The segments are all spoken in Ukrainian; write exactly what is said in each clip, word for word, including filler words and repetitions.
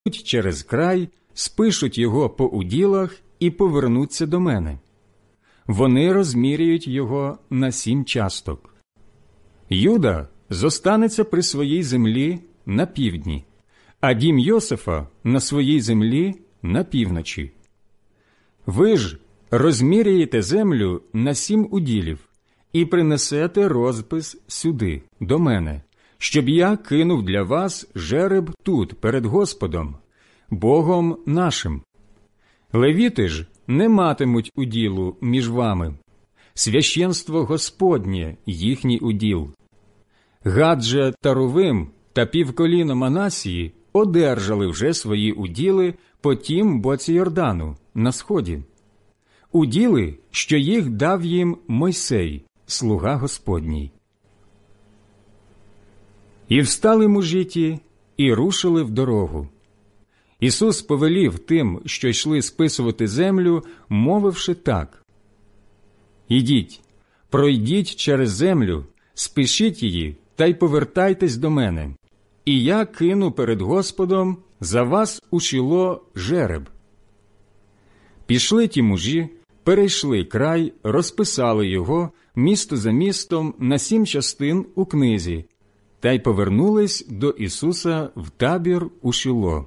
через край, спишуть його по уділах і повернуться до мене. Вони розміряють його на сім часток. Юда зостанеться при своїй землі на півдні, а дім Йосифа на своїй землі на півночі. Ви ж розміряєте землю на сім уділів і принесете розпис сюди, до мене, щоб я кинув для вас жереб тут, перед Господом, Богом нашим. Левіти ж не матимуть уділу між вами. Священство Господнє їхній уділ. Гад же та Рувим та півколіно Манасії одержали вже свої уділи по тім боці Йордану, на сході. Уділи, що їх дав їм Мойсей, слуга Господній. І встали мужі ті, і рушили в дорогу. Ісус повелів тим, що йшли списувати землю, мовивши так: «Ідіть, пройдіть через землю, спишіть її, та й повертайтесь до мене, і я кину перед Господом за вас у Шіло жереб». Пішли ті мужі, перейшли край, розписали його, місто за містом, на сім частин у книзі, та й повернулись до Ісуса в табір у Шіло.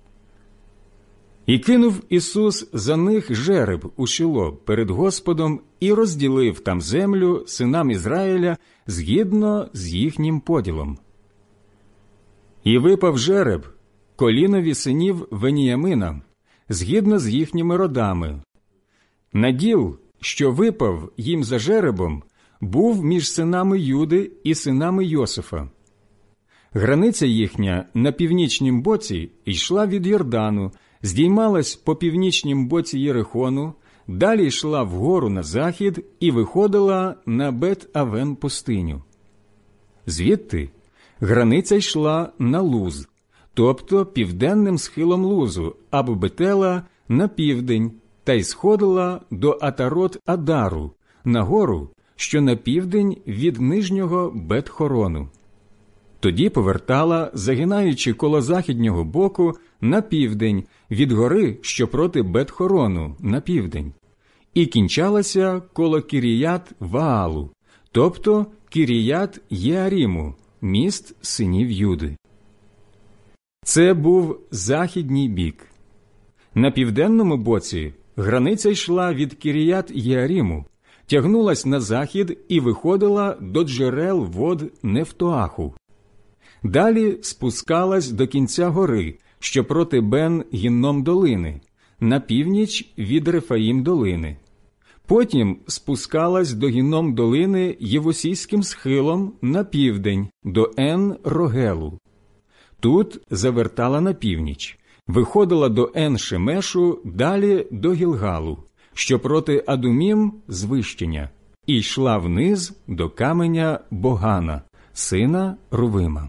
І кинув Ісус за них жереб у Шіло перед Господом і розділив там землю синам Ізраїля згідно з їхнім поділом. І випав жереб колінові синів Веніямина, згідно з їхніми родами. Наділ, що випав їм за жеребом, був між синами Юди і синами Йосифа. Границя їхня на північнім боці йшла від Йордану, здіймалась по північнім боці Єрихону, далі йшла вгору на захід і виходила на Бет-Авен пустиню. Звідти границя йшла на Луз, тобто південним схилом Лузу, або Бетела на південь, та й сходила до Атарот-Адару, на гору, що на південь від нижнього Бет-Хорону. Тоді повертала, загинаючи коло західнього боку, на південь, від гори, що проти Бет-Хорону, на південь, і кінчалася коло Кіріят-Ваалу, тобто Кіріят-Єаріму, міст синів Юди. Це був західній бік. На південному боці границя йшла від Кіріят-Єаріму, тягнулась на захід і виходила до джерел вод Нефтоаху. Далі спускалась до кінця гори, що проти Бен-Гінном долини, на північ від Рефаїм-долини. Потім спускалась до Гінном долини Євусійським схилом на південь, до Ен-Рогелу. Тут завертала на північ, виходила до Ен-Шемешу, далі до Гілгалу, що проти Адумім звищення, і йшла вниз до каменя Богана, сина Рувима.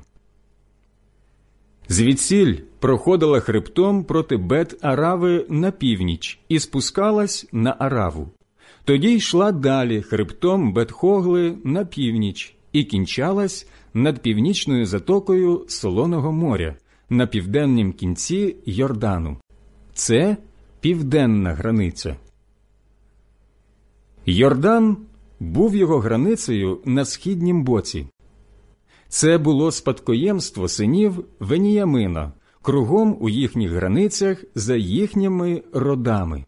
Звідсіль проходила хребтом проти Бет-Арави на північ і спускалась на Араву. Тоді йшла далі хребтом Бет-Хогли на північ і кінчалась над північною затокою Солоного моря на південнім кінці Йордану. Це південна границя. Йордан був його границею на східнім боці. Це було спадкоємство синів Веніямина, кругом у їхніх границях за їхніми родами.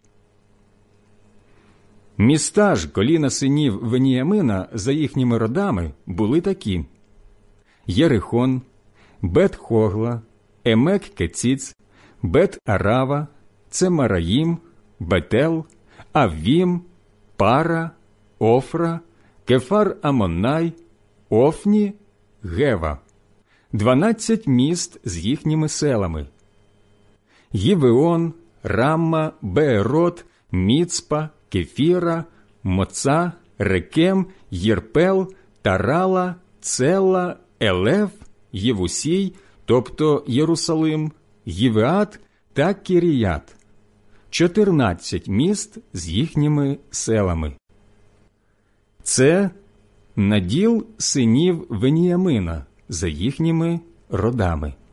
Міста ж коліна синів Веніямина за їхніми родами були такі: Єрихон, Бет-Хогла, Емек-Кеціц, Бет-Арава, Цемараїм, Бетел, Аввім, Пара, Офра, Кефар-Амоннай, Офні, Гева, дванадцять міст з їхніми селами: Гівеон, Рамма, Беерот, Міцпа, Кефіра, Моца, Рекем, Єрпел, Тарала, Цела, Елев, Євусій, тобто Єрусалим, Гівеат та Кіріят. Чотирнадцять міст з їхніми селами. Це наділ синів Веніямина за їхніми родами.